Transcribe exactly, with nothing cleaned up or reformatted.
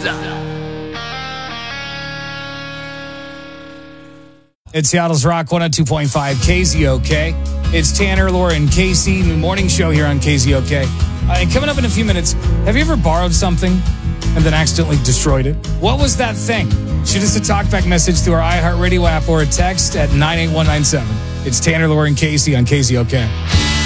It's Seattle's Rock one oh two point five K Z O K. It's Tanner, Laura, and Casey, new morning show here on K Z O K. Uh, and coming up in a few minutes, have you ever borrowed something and then accidentally destroyed it? What was that thing? Shoot us a talkback message through our iHeartRadio app or a text at nine eight one nine seven. It's Tanner, Laura, and Casey on K Z O K.